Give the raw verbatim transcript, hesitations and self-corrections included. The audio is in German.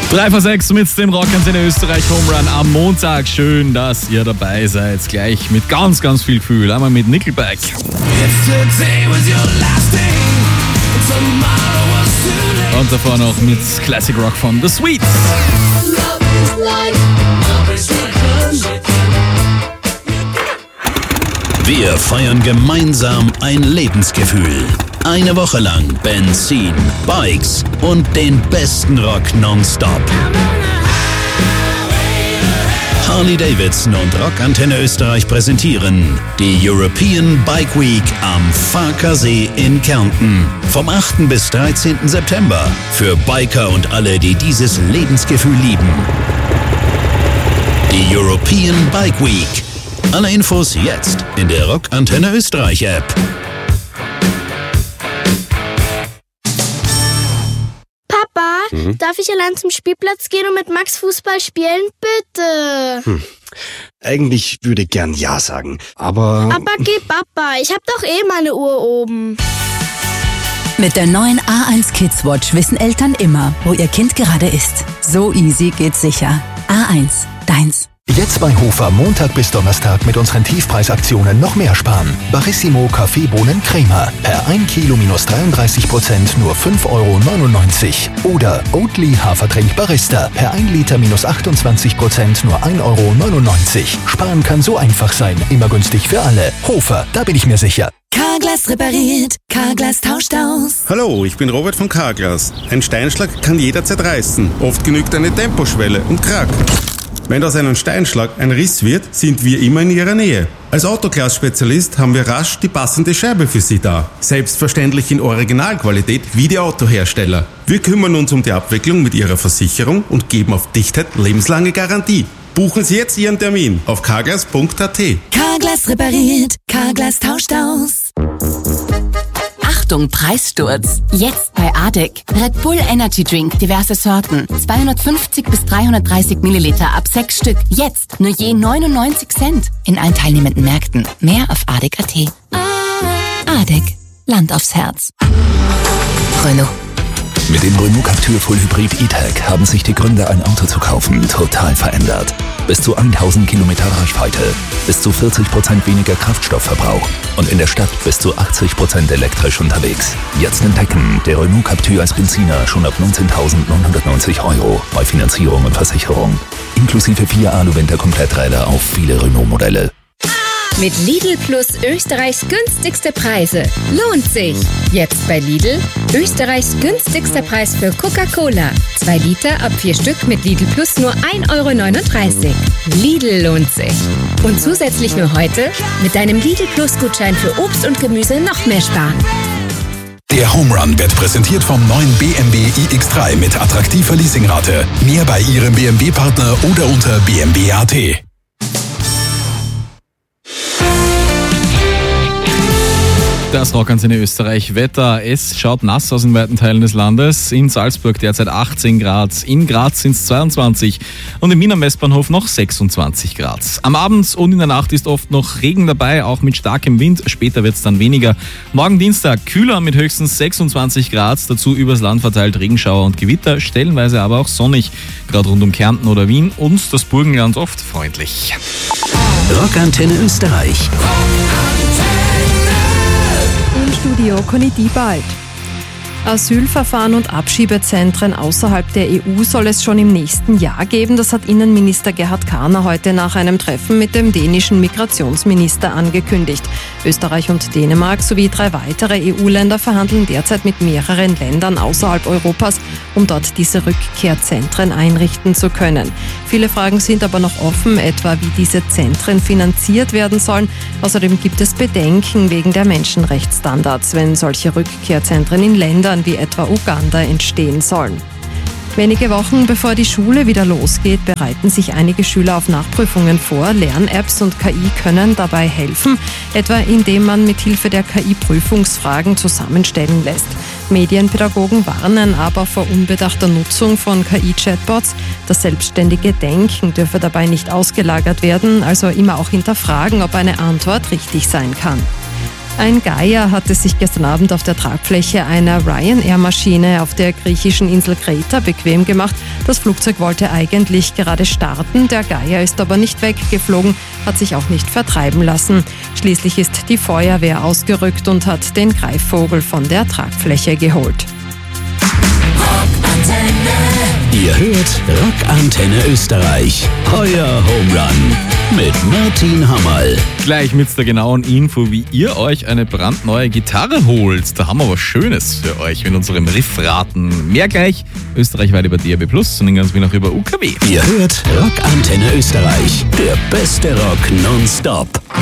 drei vor sechs mit dem Rockantenne Österreich Home Run am Montag. Schön, dass ihr dabei seid. Gleich mit ganz, ganz viel Gefühl. Einmal mit Nickelback. Und davor noch mit Classic Rock von The Sweets. Wir feiern gemeinsam ein Lebensgefühl. Eine Woche lang Benzin, Bikes und den besten Rock nonstop. Harley-Davidson und Rockantenne Österreich präsentieren die European Bike Week am Farkasee in Kärnten. Vom achten bis dreizehnten September. Für Biker und alle, die dieses Lebensgefühl lieben. Die European Bike Week. Alle Infos jetzt in der Rockantenne Österreich App. Hm? Darf ich allein zum Spielplatz gehen und mit Max Fußball spielen? Bitte. Hm. Eigentlich würde ich gern Ja sagen, aber... Aber geh Papa, ich hab doch eh meine Uhr oben. Mit der neuen A eins Kids Watch wissen Eltern immer, wo ihr Kind gerade ist. So easy geht's sicher. A eins, deins. Jetzt bei Hofer Montag bis Donnerstag mit unseren Tiefpreisaktionen noch mehr sparen. Barissimo Kaffeebohnen Crema. Per ein Kilo minus dreiunddreißig Prozent nur fünf Euro neunundneunzig. Oder Oatly Hafertrink Barista. Per ein Liter minus achtundzwanzig Prozent nur ein Euro neunundneunzig. Sparen kann so einfach sein. Immer günstig für alle. Hofer, da bin ich mir sicher. Carglass repariert, Carglass tauscht aus. Hallo, ich bin Robert von Carglass. Ein Steinschlag kann jederzeit reißen. Oft genügt eine Temposchwelle und krack. Wenn aus einem Steinschlag ein Riss wird, sind wir immer in Ihrer Nähe. Als Autoglas-Spezialist haben wir rasch die passende Scheibe für Sie da. Selbstverständlich in Originalqualität wie die Autohersteller. Wir kümmern uns um die Abwicklung mit Ihrer Versicherung und geben auf Dichtheit lebenslange Garantie. Buchen Sie jetzt Ihren Termin auf carglass punkt a t. Carglass repariert, Carglass tauscht aus. Achtung, Preissturz. Jetzt bei Adek. Red Bull Energy Drink, diverse Sorten. zweihundertfünfzig bis dreihundertdreißig Milliliter ab sechs Stück. Jetzt nur je neunundneunzig Cent. In allen teilnehmenden Märkten. Mehr auf adek punkt a t. Adek. Land aufs Herz. Renault. Mit dem Renault Captur Full Hybrid E-Tech haben sich die Gründe, ein Auto zu kaufen, total verändert. Bis zu tausend Kilometer Reichweite, bis zu vierzig Prozent weniger Kraftstoffverbrauch und in der Stadt bis zu achtzig Prozent elektrisch unterwegs. Jetzt entdecken der Renault Captur als Benziner schon ab neunzehntausendneunhundertneunzig Euro bei Finanzierung und Versicherung. Inklusive vier Alu-Winter-Kompletträder auf viele Renault-Modelle. Mit Lidl Plus Österreichs günstigste Preise. Lohnt sich. Jetzt bei Lidl Österreichs günstigster Preis für Coca-Cola. Zwei Liter ab vier Stück mit Lidl Plus nur ein Euro neununddreißig. Lidl lohnt sich. Und zusätzlich nur heute mit deinem Lidl Plus Gutschein für Obst und Gemüse noch mehr sparen. Der Home Run wird präsentiert vom neuen B M W i X drei mit attraktiver Leasingrate. Mehr bei Ihrem B M W-Partner oder unter b m w punkt a t. Das Rockantenne Österreich Wetter. Es schaut nass aus in weiten Teilen des Landes. In Salzburg derzeit achtzehn Grad, in Graz sind es zweiundzwanzig und im Wiener Westbahnhof noch sechsundzwanzig Grad. Am Abend und in der Nacht ist oft noch Regen dabei, auch mit starkem Wind. Später wird es dann weniger. Morgen Dienstag kühler mit höchstens sechsundzwanzig Grad. Dazu übers Land verteilt Regenschauer und Gewitter, stellenweise aber auch sonnig. Gerade rund um Kärnten oder Wien und das Burgenland oft freundlich. Rockantenne Österreich. Studio Conny Diebald. Asylverfahren und Abschiebezentren außerhalb der E U soll es schon im nächsten Jahr geben. Das hat Innenminister Gerhard Kahner heute nach einem Treffen mit dem dänischen Migrationsminister angekündigt. Österreich und Dänemark sowie drei weitere E U-Länder verhandeln derzeit mit mehreren Ländern außerhalb Europas, um dort diese Rückkehrzentren einrichten zu können. Viele Fragen sind aber noch offen, etwa wie diese Zentren finanziert werden sollen. Außerdem gibt es Bedenken wegen der Menschenrechtsstandards, wenn solche Rückkehrzentren in Ländern wie etwa Uganda entstehen sollen. Wenige Wochen bevor die Schule wieder losgeht, bereiten sich einige Schüler auf Nachprüfungen vor. Lern-Apps und K I können dabei helfen, etwa indem man mit Hilfe der K I Prüfungsfragen zusammenstellen lässt. Medienpädagogen warnen aber vor unbedachter Nutzung von K I-Chatbots. Das selbstständige Denken dürfe dabei nicht ausgelagert werden, also immer auch hinterfragen, ob eine Antwort richtig sein kann. Ein Geier hatte sich gestern Abend auf der Tragfläche einer Ryanair-Maschine auf der griechischen Insel Kreta bequem gemacht. Das Flugzeug wollte eigentlich gerade starten, der Geier ist aber nicht weggeflogen, hat sich auch nicht vertreiben lassen. Schließlich ist die Feuerwehr ausgerückt und hat den Greifvogel von der Tragfläche geholt. Ihr hört Rockantenne Österreich. Euer Home Run mit Martin Hammerl. Gleich mit der genauen Info, wie ihr euch eine brandneue Gitarre holt. Da haben wir was Schönes für euch mit unserem Riffraten. Mehr gleich österreichweit über D A B plus und in ganz Wien auch über U K W. Ihr hört Rockantenne Österreich. Der beste Rock nonstop.